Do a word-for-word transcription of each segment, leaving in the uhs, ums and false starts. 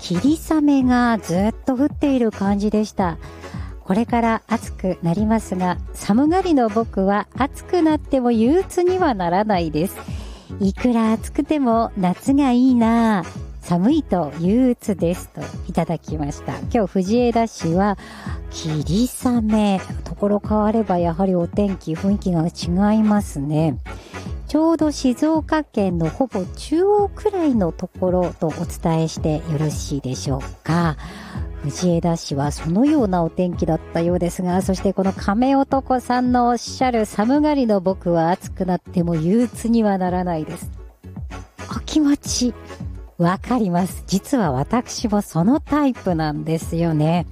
霧雨がずっと降っている感じでした。これから暑くなりますが、寒がりの僕は暑くなっても憂鬱にはならないです。いくら暑くても夏がいいな、寒いと憂鬱ですといただきました。今日藤枝市は霧雨、ところ変わればやはりお天気雰囲気が違いますね。ちょうど静岡県のほぼ中央くらいのところとお伝えしてよろしいでしょうか。藤枝市はそのようなお天気だったようですが、そしてこの亀男さんのおっしゃる寒がりの僕は暑くなっても憂鬱にはならないです。お気持ちわかります。実は私もそのタイプなんですよね。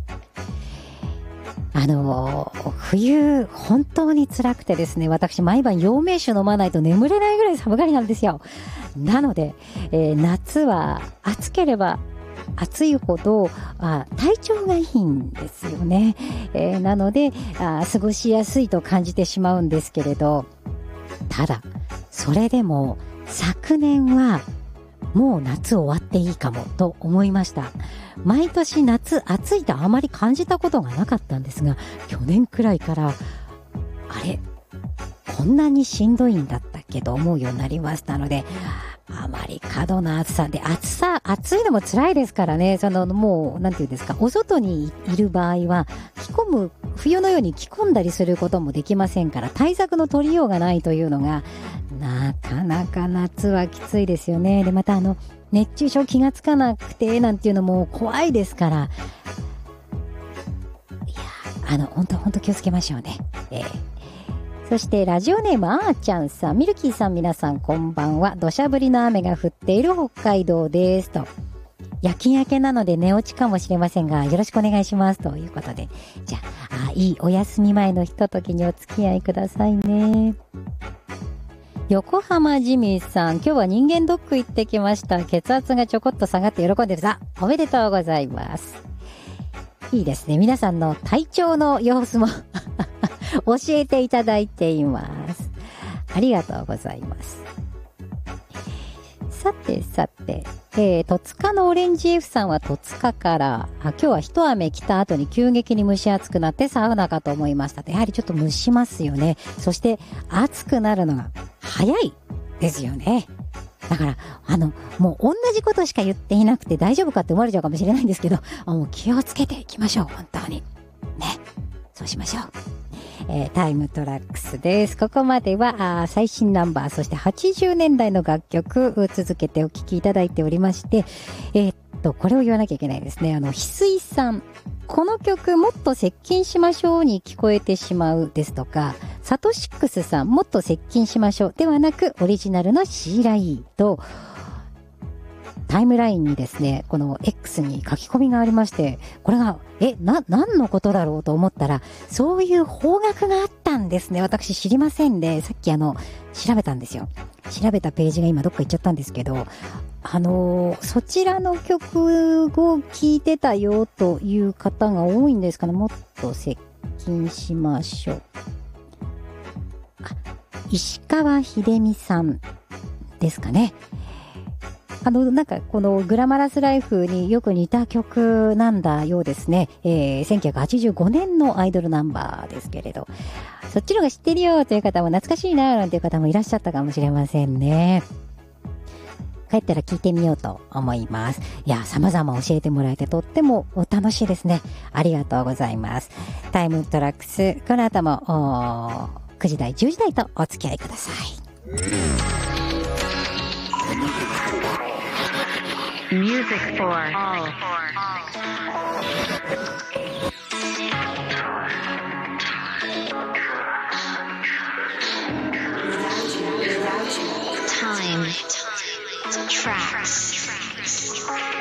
あの冬本当に辛くてですね、私毎晩陽明酒飲まないと眠れないぐらい寒がりなんですよ。なので、えー、夏は暑ければ暑いほどあ体調がいいんですよね。えー、なのであ過ごしやすいと感じてしまうんですけれど、ただそれでも昨年はもう夏終わっていいかもと思いました。毎年夏暑いとあまり感じたことがなかったんですが、去年くらいからあれこんなにしんどいんだったっけと思うようになりましたので、あまり過度な暑さで、暑さ暑いのも辛いですからね。そのもうなんていうんですか、お外にいる場合は着込む冬のように着込んだりすることもできませんから、対策の取りようがないというのがなかなか夏はきついですよね。でまたあの熱中症気がつかなくてなんていうのも怖いですから、いやあの本当本当気をつけましょうね。えーそしてラジオネームあーちゃんさん、ミルキーさん、皆さんこんばんは。土砂降りの雨が降っている北海道ですと。夜勤明けなので寝落ちかもしれませんがよろしくお願いしますということで、じゃあ、あいいお休み前のひとときにお付き合いくださいね。横浜ジミーさん、今日は人間ドック行ってきました。血圧がちょこっと下がって喜んでるさ。おめでとうございます。いいですね。皆さんの体調の様子も教えていただいています。ありがとうございます。さてさて、えー、戸塚のオレンジ F さんは戸塚から、あ、今日は一雨来た後に急激に蒸し暑くなってサウナかと思いましたと。やはりちょっと蒸しますよね。そして暑くなるのが早いですよね。だからあのもう同じことしか言っていなくて大丈夫かって思われちゃうかもしれないんですけど、もう気をつけていきましょう。本当にね、そうしましょう。えー、タイムトラックスです。ここまではあ最新ナンバー、そしてはちじゅうねんだいの楽曲続けてお聴きいただいておりまして、えー、っとこれを言わなきゃいけないですね。あの翡翠さん、この曲もっと接近しましょうに聞こえてしまうですとか、サトシックスさん、もっと接近しましょうではなくオリジナルのシーライーと、タイムラインにですね、この X に書き込みがありまして、これがえな何のことだろうと思ったら、そういう方角があったんですね。私知りませんで、さっきあの調べたんですよ。調べたページが今どっか行っちゃったんですけど、あのー、そちらの曲を聴いてたよという方が多いんですかね。もっと接近しましょう。あ、石川秀美さんですかね。あのなんかこのグラマラスライフによく似た曲なんだようですね。えー、せんきゅうひゃくはちじゅうごねんのアイドルナンバーですけれど、そっちのが知ってるよという方も懐かしいななんていう方もいらっしゃったかもしれませんね。帰ったら聞いてみようと思います。いや、様々教えてもらえてとっても楽しいですね。ありがとうございます。タイムトラックス、この後もくじ台じゅうじ台とお付き合いください。Music for all. Time tracks.